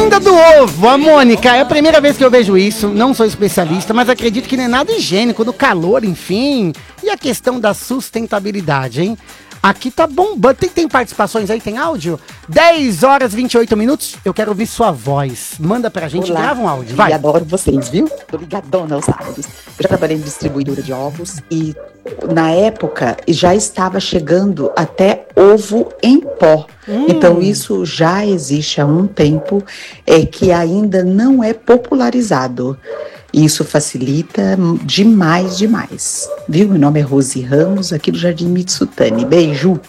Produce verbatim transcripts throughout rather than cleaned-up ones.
Lenda do ovo, a Mônica, é a primeira vez que eu vejo isso, não sou especialista, mas acredito que não é nada higiênico, do calor, enfim. E a questão da sustentabilidade, hein? Aqui tá bombando. Tem, tem participações aí? Tem áudio? dez horas e vinte e oito minutos. Eu quero ouvir sua voz. Manda pra gente, Olá, grava um áudio. Vai. E adoro vocês, viu? Tô ligadona aos sábados. Eu já trabalhei em distribuidora de ovos e na época já estava chegando até ovo em pó. Hum. Então isso já existe há um tempo, é que ainda não é popularizado. Isso facilita demais, demais. Viu? Meu nome é Rose Ramos, aqui do Jardim Mitsutani. Beijo!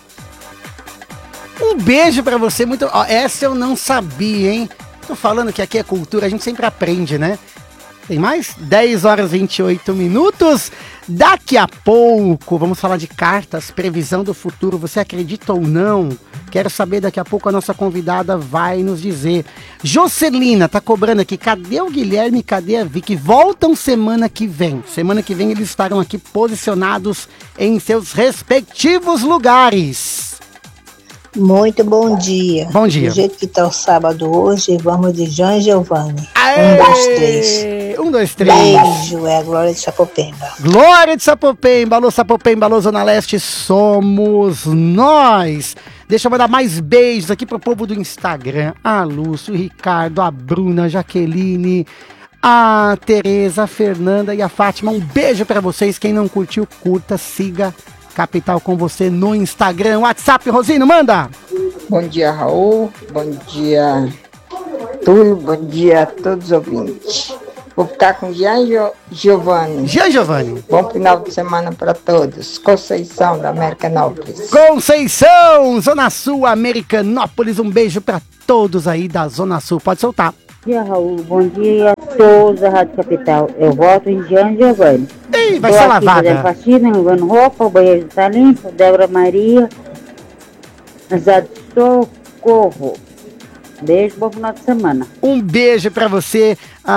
Um beijo pra você. Muito... Ó, essa eu não sabia, hein? Tô falando que aqui é cultura, a gente sempre aprende, né? Tem mais? dez horas e vinte e oito minutos. Daqui a pouco vamos falar de cartas, previsão do futuro. Você acredita ou não? Quero saber, daqui a pouco a nossa convidada vai nos dizer. Jocelina tá cobrando aqui, cadê o Guilherme, cadê a Vicky? Voltam semana que vem. Semana que vem eles estarão aqui posicionados em seus respectivos lugares. Muito bom dia. Bom dia. Do jeito que tá o sábado hoje, vamos de João Giovanni. Aê! Um, dois, três. Um, dois, três. Beijo, é a Glória de Sapopemba. Glória de Sapopemba, alô Sapopemba, alô Zona Leste, somos nós. Deixa eu mandar mais beijos aqui pro povo do Instagram. A Lúcio, o Ricardo, a Bruna, a Jaqueline, a Tereza, a Fernanda e a Fátima. Um beijo pra vocês. Quem não curtiu, curta, siga Capital com você no Instagram. WhatsApp, Rosino, manda! Bom dia, Raul. Bom dia, Túlio. Bom dia a todos os ouvintes. Vou ficar com Jean Gio- Giovanni. Jean Giovanni. Bom final de semana para todos. Conceição, da Americanópolis. Conceição, Zona Sul, Americanópolis. Um beijo pra todos aí da Zona Sul. Pode soltar. Bom dia, Raul. Bom dia a todos da Rádio Capital. Eu voto em Jean Giovanni. Ei, vai Tô ser aqui lavada. fazendo faxina, lavando roupa, o banheiro está limpo. Débora Maria, Zé de Socorro. Beijo, bom final de semana. Um beijo pra você.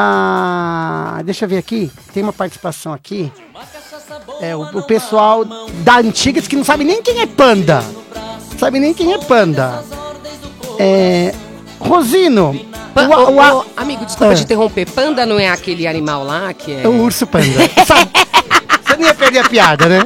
Ah, deixa eu ver aqui. Tem uma participação aqui. É, o, o pessoal da Antigas que não sabe nem quem é Panda. Não sabe nem quem é Panda. É, Rosino. Pa- o, ô, o, a- ô, amigo, desculpa Ah. te interromper. Panda não é aquele animal lá que é... É o urso panda. Sabe? Você não ia perder a piada, né?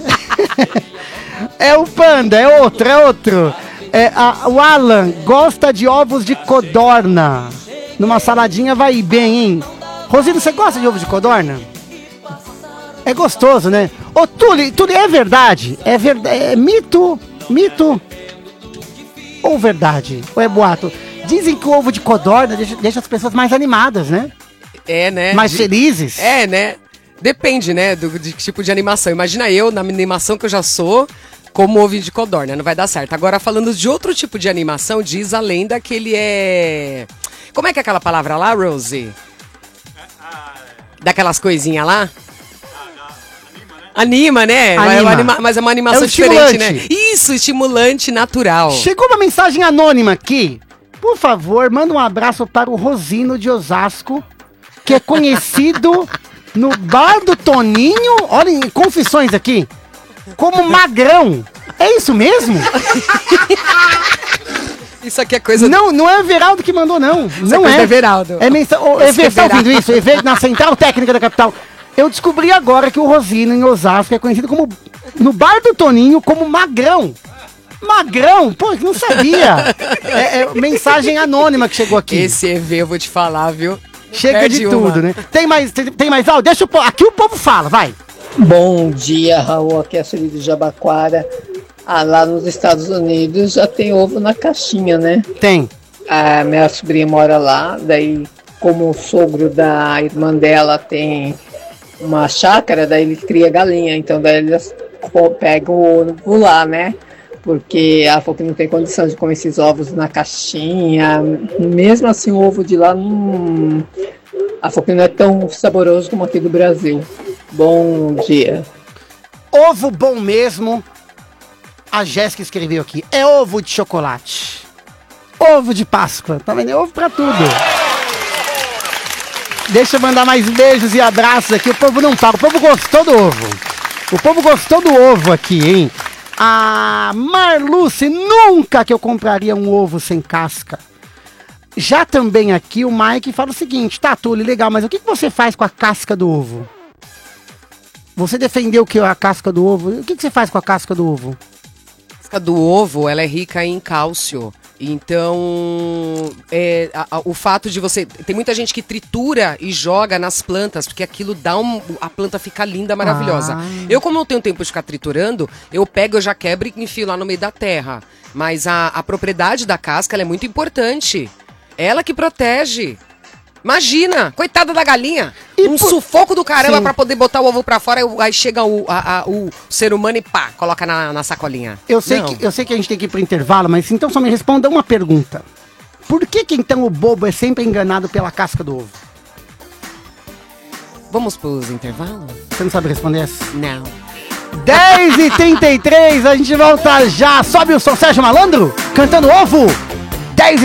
É o panda, é outro, é outro. É, a- o Alan gosta de ovos de codorna. Numa saladinha vai ir bem, hein? Rosino, você gosta de ovo de codorna? É gostoso, né? Ô, Tuli, Tuli, é verdade? É verdade? É mito? Mito? Ou verdade? Ou é boato? Dizem que o ovo de codorna deixa, deixa as pessoas mais animadas, né? É, né? Mais De- felizes. É, né? Depende, né, do de que tipo de animação. Imagina eu, na animação que eu já sou, como ovo de codorna, não vai dar certo. Agora, falando de outro tipo de animação, diz a lenda que ele é... Como é que é aquela palavra lá, Rosie? Daquelas coisinhas lá? Anima, né? Anima. É uma anima- Mas é uma animação É um diferente, né? estimulante. Isso, estimulante natural. Chegou uma mensagem anônima aqui. Por favor, manda um abraço para o Rosino de Osasco, que é conhecido no bar do Toninho, olhem, confissões aqui, como Magrão. É isso mesmo? Isso aqui é coisa... Não, não é o Everaldo que mandou, não. Isso não é coisa é. do Everaldo. É mensa... Ô, Esse Ever, é tá ouvindo Everaldo. isso? Ever, na Central Técnica da Capital. Eu descobri agora que o Rosino em Osasco é conhecido como, no bar do Toninho, como Magrão. Magrão? Pô, eu não sabia. É, é mensagem anônima que chegou aqui. Esse E V eu vou te falar, viu? Chega Perde de uma. tudo, né? Tem mais, tem, tem mais áudio? Deixa o povo. Aqui o povo fala, vai. Bom dia, Raul. Aqui é a Sueli do Jabaquara. Ah, lá nos Estados Unidos já tem ovo na caixinha, né? Tem. A minha sobrinha mora lá, daí como o sogro da irmã dela tem uma chácara, daí ele cria galinha, então daí eles co- pegam o ovo lá, né? Porque ela falou que não tem condição de comer esses ovos na caixinha. Mesmo assim, o ovo de lá não... Ela falou que não é tão saboroso como aqui do Brasil. Bom dia. Ovo bom mesmo. A Jéssica escreveu aqui. É ovo de chocolate. Ovo de Páscoa. Tá vendo? É ovo pra tudo. Deixa eu mandar mais beijos e abraços aqui. O povo não fala. O povo gostou do ovo. O povo gostou do ovo aqui, hein? A Marluce, nunca que eu compraria um ovo sem casca. Já também aqui o Mike fala o seguinte, tá, Túlio, legal, mas o que, que você faz com a casca do ovo? Você defendeu que a casca do ovo, o que, que você faz com a casca do ovo? A casca do ovo, ela é rica em cálcio. Então, é, a, a, o fato de você... Tem muita gente que tritura e joga nas plantas, porque aquilo dá um... A planta fica linda, maravilhosa. Ah. Eu, como não tenho tempo de ficar triturando, eu pego, eu já quebro e enfio lá no meio da terra. Mas a, a propriedade da casca, ela é muito importante. Ela que protege. Imagina, coitada da galinha. E um por... sufoco do caramba Sim. pra poder botar o ovo pra fora. Aí chega o, a, a, o ser humano e pá, coloca na, na sacolinha. Eu sei, que, eu sei que a gente tem que ir pro intervalo, mas então só me responda uma pergunta. Por que que então o bobo é sempre enganado pela casca do ovo? Vamos pros intervalos? Você não sabe responder essa? Não. dez e trinta e três, a gente volta já. Sobe o som, Sérgio Malandro, cantando Ovo.